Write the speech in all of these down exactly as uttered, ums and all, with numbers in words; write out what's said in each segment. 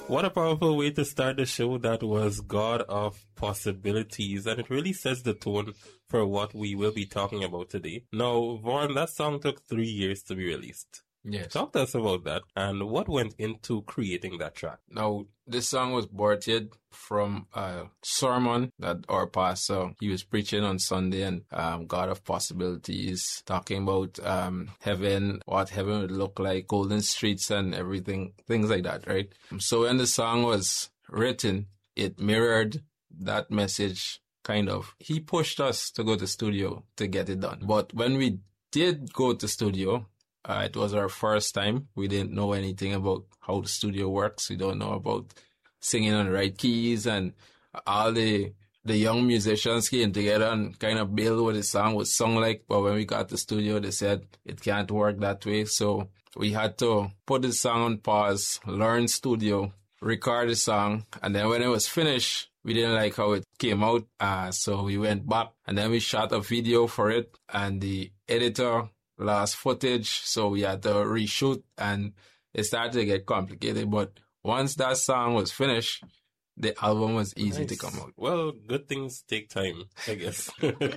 What a powerful way to start the show. That was God of Possibilities, and it really sets the tone for what we will be talking about today. Now, Vaughn, that song took three years to be released. Yes. Talk to us about that and what went into creating that track. Now, this song was birthed from a sermon that our pastor, he was preaching on Sunday, and um, God of Possibilities, talking about um, heaven, what heaven would look like, golden streets and everything, things like that, right? So when the song was written, it mirrored that message, kind of. He pushed us to go to studio to get it done. But when we did go to studio, Uh, it was our first time. We didn't know anything about how the studio works. We don't know about singing on the right keys, and all the the young musicians came together and kind of build what the song would sound like. But when we got to the studio, they said it can't work that way. So we had to put the song on pause, learn studio, record the song, and then when it was finished, we didn't like how it came out. Uh, so we went back, and then we shot a video for it, and the editor lost footage, so we had to reshoot, and it started to get complicated. But once that song was finished, the album was easy Nice. to come out. Well, good things take time, I guess.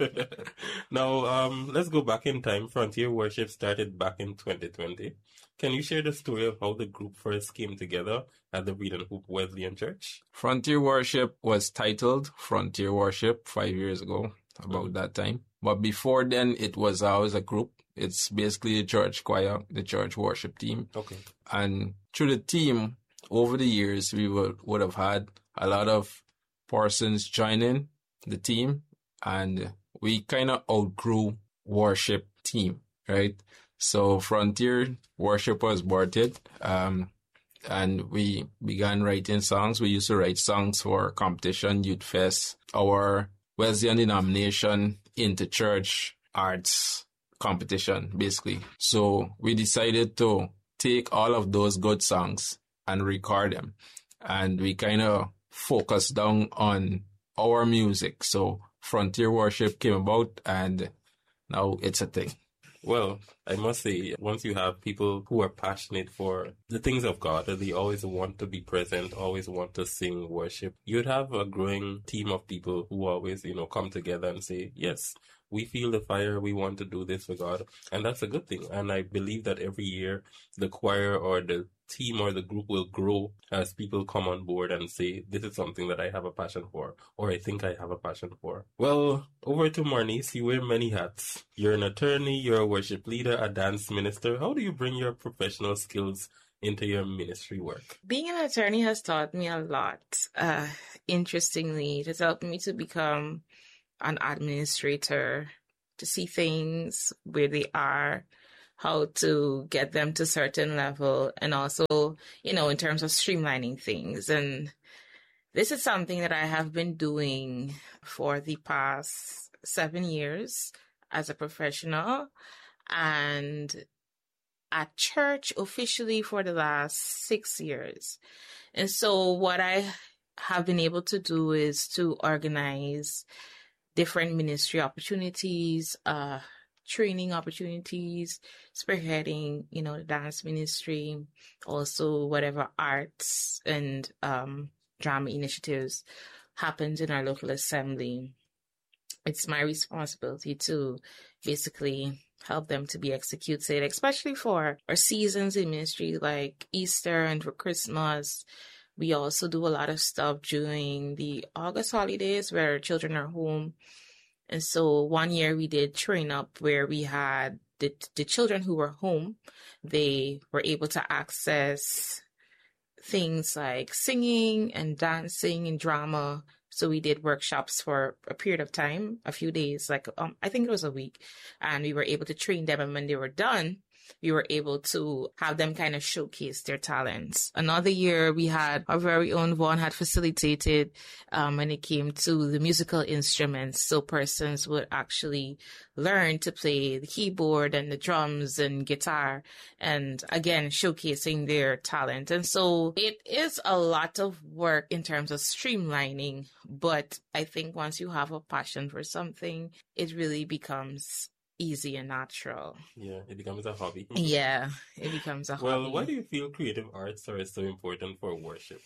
Now, um, let's go back in time. Frontier Worship started back in twenty twenty. Can you share the story of how the group first came together at the Reed and Hoop Wesleyan Church? Frontier Worship was titled Frontier Worship five years ago, about mm-hmm. that time. But before then, it was always a group. It's basically the church choir, the church worship team. Okay. And through the team, over the years, we would, would have had a lot of persons joining the team, and we kind of outgrew worship team, right? So Frontier Worship was birthed, um, and we began writing songs. We used to write songs for competition, youth fest, our Wesleyan denomination into church arts competition, basically. So we decided to take all of those good songs and record them. And we kind of focused down on our music. So Frontier Worship came about, and now it's a thing. Well, I must say, once you have people who are passionate for the things of God, they always want to be present, always want to sing, worship, you'd have a growing team of people who always, you know, come together and say, yes, we feel the fire, we want to do this for God. And that's a good thing. And I believe that every year the choir or the team or the group will grow as people come on board and say, this is something that I have a passion for, or I think I have a passion for. Well, over to Marnice, you wear many hats. You're an attorney, you're a worship leader, a dance minister. How do you bring your professional skills into your ministry work? Being an attorney has taught me a lot. Uh, interestingly, it has helped me to become an administrator, to see things where they are, how to get them to a certain level, and also, you know, in terms of streamlining things. And this is something that I have been doing for the past seven years as a professional, and at church officially for the last six years. And so what I have been able to do is to organize different ministry opportunities, uh, training opportunities, spearheading, you know, the dance ministry, also whatever arts and um, drama initiatives happens in our local assembly. It's my responsibility to basically help them to be executed, especially for our seasons in ministry like Easter and for Christmas. We also do a lot of stuff during the August holidays where children are home. And so one year we did Train Up, where we had the, the children who were home, they were able to access things like singing and dancing and drama. So we did workshops for a period of time, a few days, like um, I think it was a week, and we were able to train them. And when they were done, we were able to have them kind of showcase their talents. Another year, we had our very own Vaughn had facilitated um, when it came to the musical instruments. So persons would actually learn to play the keyboard and the drums and guitar, and again, showcasing their talent. And so it is a lot of work in terms of streamlining, but I think once you have a passion for something, it really becomes easy and natural. Yeah, it becomes a hobby. Yeah, it becomes a Well, hobby. why do you feel creative arts are so important for worship?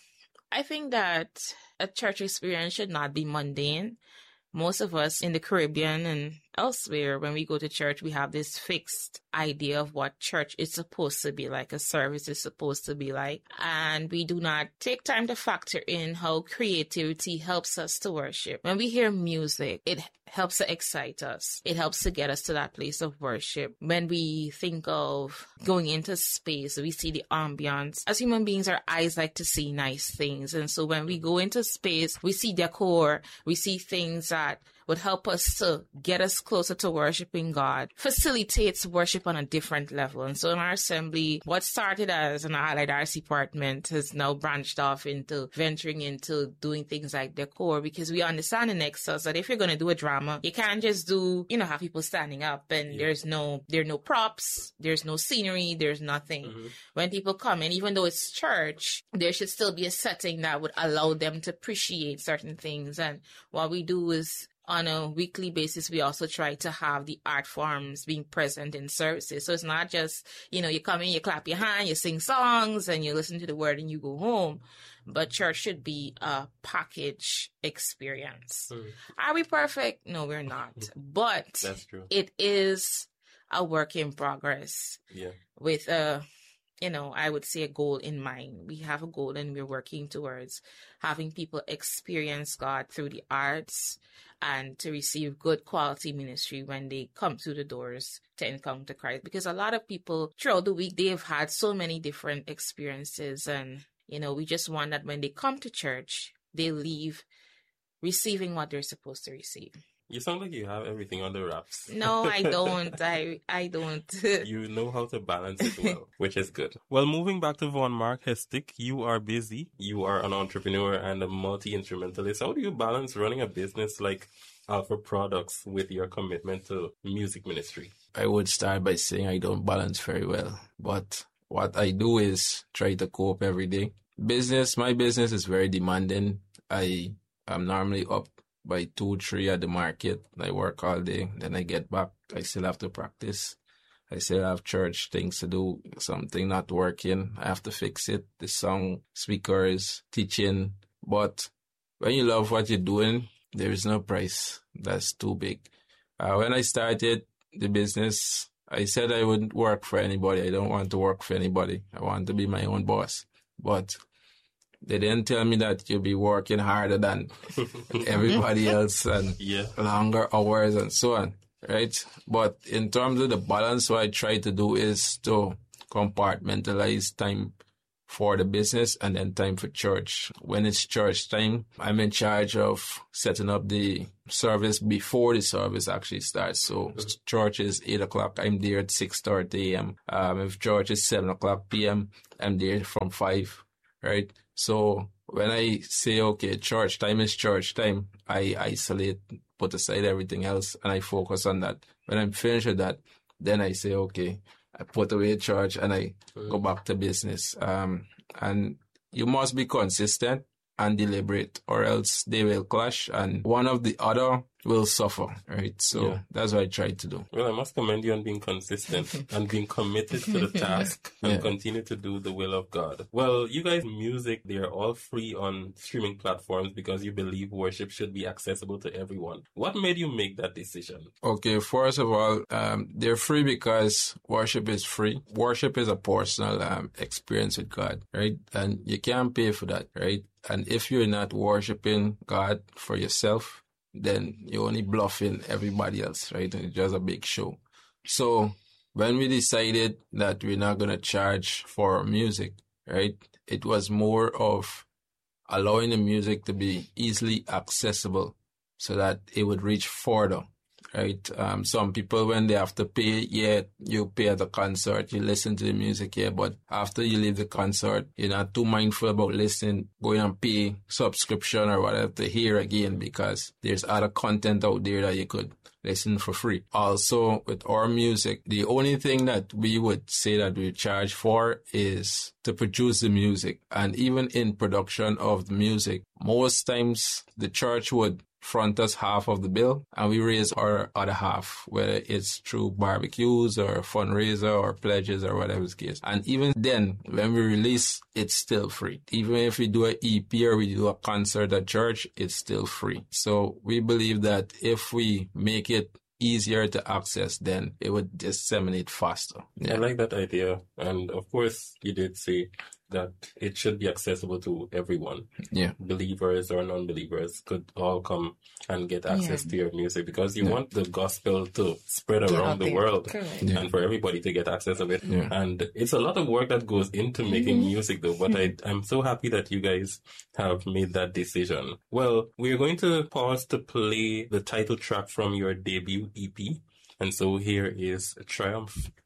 I think that a church experience should not be mundane. Most of us in the Caribbean and elsewhere, when we go to church, we have this fixed idea of what church is supposed to be like, a service is supposed to be like. And we do not take time to factor in how creativity helps us to worship. When we hear music, it helps to excite us. It helps to get us to that place of worship. When we think of going into space, we see the ambience. As human beings, our eyes like to see nice things. And so when we go into space, we see decor, we see things that would help us to get us closer to worshiping God, facilitates worship on a different level. And so in our assembly, what started as an allied arts department has now branched off into venturing into doing things like decor, because we understand in Nexus that if you're going to do a drama, you can't just do, you know, have people standing up and yeah. there's no, there are no props, there's no scenery, there's nothing. Mm-hmm. When people come in, even though it's church, there should still be a setting that would allow them to appreciate certain things. And what we do is, on a weekly basis, we also try to have the art forms being present in services. So it's not just, you know, you come in, you clap your hand, you sing songs, and you listen to the word and you go home. But church should be a package experience. Mm. Are we perfect? No, we're not. But that's true. It is a work in progress. Yeah. With a, you know, I would say a goal in mind. We have a goal and we're working towards having people experience God through the arts and to receive good quality ministry when they come through the doors to encounter Christ. Because a lot of people throughout the week, they've had so many different experiences. And, you know, we just want that when they come to church, they leave receiving what they're supposed to receive. You sound like you have everything on the wraps. No, I don't. I I don't. You know how to balance it well, which is good. Well, moving back to Von Mark Hestick, you are busy. You are an entrepreneur and a multi-instrumentalist. How do you balance running a business like Alpha Products with your commitment to music ministry? I would start by saying I don't balance very well. But what I do is try to cope every day. Business, my business is very demanding. I am normally up by two, three at the market. I work all day. Then I get back. I still have to practice. I still have church things to do. Something not working, I have to fix it. The song, speakers, teaching. But when you love what you're doing, there is no price that's too big. Uh, when I started the business, I said I wouldn't work for anybody. I don't want to work for anybody. I want to be my own boss. But they didn't tell me that you'll be working harder than everybody else and yeah. longer hours and so on, right? But in terms of the balance, what I try to do is to compartmentalize time for the business and then time for church. When it's church time, I'm in charge of setting up the service before the service actually starts. So mm-hmm. church is eight o'clock. I'm there at six thirty a.m. Um, if church is seven o'clock p.m., I'm there from five, right? So when I say, okay, church time is church time, I isolate, put aside everything else, and I focus on that. When I'm finished with that, then I say, okay, I put away church and I mm. go back to business. Um, and you must be consistent and deliberate, or else they will clash and one of the other will suffer, right? So yeah. that's what I try to do. Well, I must commend you on being consistent and being committed to the task and yeah. continue to do the will of God. Well, you guys' music, they're all free on streaming platforms because you believe worship should be accessible to everyone. What made you make that decision? Okay, first of all, um, they're free because worship is free. Worship is a personal um, experience with God, right? And you can't pay for that, right? And if you're not worshiping God for yourself, then you're only bluffing everybody else, right? And it's just a big show. So when we decided that we're not going to charge for music, right, it was more of allowing the music to be easily accessible so that it would reach further, right? Um, some people, when they have to pay, yeah, you pay at a concert, you listen to the music, yeah, but after you leave the concert, you're not too mindful about listening, going and pay subscription or whatever to hear again, because there's other content out there that you could listen for free. Also, with our music, the only thing that we would say that we charge for is to produce the music. And even in production of the music, most times the church would front us half of the bill and we raise our other half, whether it's through barbecues or fundraiser or pledges or whatever the case. And even then, when we release, it's still free. Even if we do an E P or we do a concert at church, it's still free. So we believe that if we make it easier to access, then it would disseminate faster. Yeah. I like that idea. And of course, you did say that it should be accessible to everyone. Yeah. Believers or non-believers could all come and get access yeah. to your music, because you yeah. want the gospel to spread around the world yeah. and for everybody to get access of it. Yeah. And it's a lot of work that goes into making mm-hmm. music though, but I, I'm so happy that you guys have made that decision. Well, we're going to pause to play the title track from your debut E P. And so here is Triumph.